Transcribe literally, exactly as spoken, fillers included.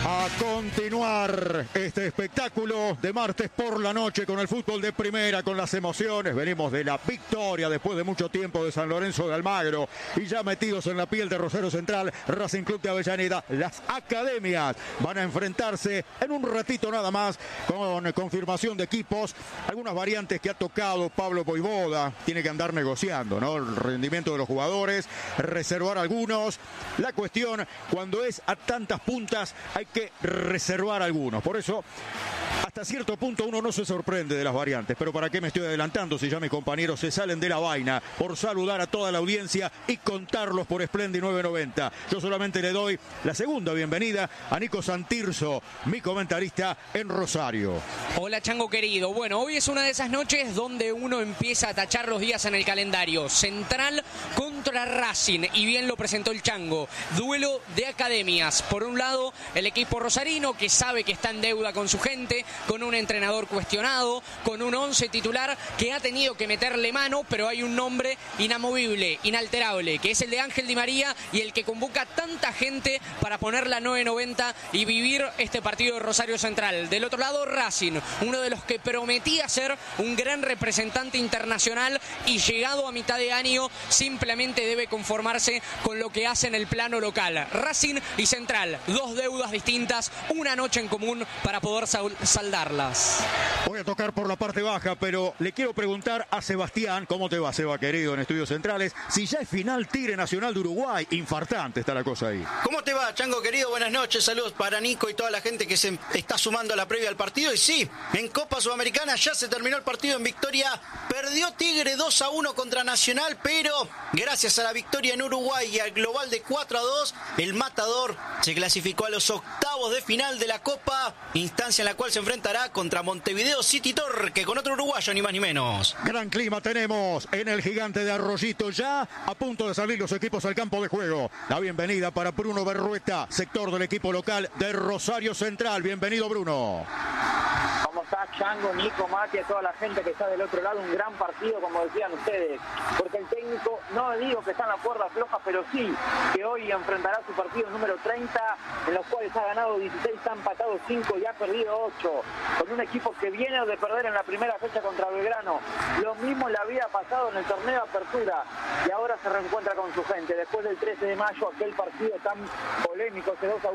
A continuar este espectáculo de martes por la noche con el fútbol de primera, con las emociones. Venimos de la victoria después de mucho tiempo de San Lorenzo de Almagro y ya metidos en la piel de Rosario Central, Racing Club de Avellaneda. Las academias van a enfrentarse en un ratito nada más con confirmación de equipos. Algunas variantes que ha tocado Pablo Voivoda. Tiene que andar negociando, ¿no? El rendimiento de los jugadores, reservar algunos. La cuestión, cuando es a tantas puntas, hay que reservar algunos. Por eso, hasta cierto punto uno no se sorprende de las variantes. Pero ¿para qué me estoy adelantando si ya mis compañeros se salen de la vaina por saludar a toda la audiencia y contarlos por Splendid nueve noventa? Yo solamente le doy la segunda bienvenida a Nico Santirso, mi comentarista en Rosario. Hola, Chango querido. Bueno, hoy es una de esas noches donde uno empieza a tachar los días en el calendario. Central contra Racing, y bien lo presentó el Chango. Duelo de academias. Por un lado, el equipo rosarino, que sabe que está en deuda con su gente, con un entrenador cuestionado, con un once titular que ha tenido que meterle mano, pero hay un nombre inamovible, inalterable, que es el de Ángel Di María, y el que convoca tanta gente para poner la nueve noventa y vivir este partido de Rosario Central. Del otro lado, Racing, uno de los que prometía ser un gran representante internacional, y llegado a mitad de año simplemente debe conformarse con lo que hace en el plano local. Racing y Central, dos deudas distintas, una noche en común para poder saldarlas. Voy a tocar por la parte baja, pero le quiero preguntar a Sebastián, ¿cómo te va, Seba, querido, en Estudios Centrales? Si ya es final Tigre Nacional de Uruguay, infartante está la cosa ahí. ¿Cómo te va, Chango querido? Buenas noches, saludos para Nico y toda la gente que se está sumando a la previa al partido. Y sí, en Copa Sudamericana ya se terminó el partido en victoria. Perdió Tigre dos a uno contra Nacional, pero gracias a la victoria en Uruguay y al global de cuatro a dos, el Matador se clasificó a los octavos de final de la Copa, instancia en la cual se enfrentará contra Montevideo City Torque, con otro uruguayo, ni más ni menos. Gran clima tenemos en el Gigante de Arroyito, ya a punto de salir los equipos al campo de juego. La bienvenida para Bruno Berrueta, sector del equipo local de Rosario Central. Bienvenido, Bruno. ¿Cómo está, Chango, Nico, Mati, a toda la gente que está del otro lado? Un gran partido, como decían ustedes, porque el técnico, no digo que está en la cuerda floja, pero sí que hoy enfrentará su partido número treinta, en los cuales ha ganado dieciséis, ha empatado cinco y ha perdido ocho, con un equipo que viene de perder en la primera fecha contra Belgrano. Lo mismo le había pasado en el torneo de apertura, y ahora se reencuentra con su gente, después del trece de mayo, aquel partido tan polémico, ese dos a uno.